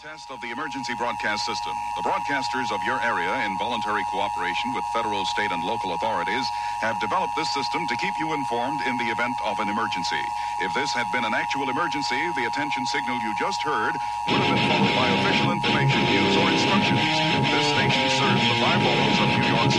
Test of the emergency broadcast system. The broadcasters of your area, in voluntary cooperation with federal, state, and local authorities, have developed this system to keep you informed in the event of an emergency. If this had been an actual emergency, the attention signal you just heard would have been followed by official information, news, or instructions. This station serves the 5 boroughs of New York City.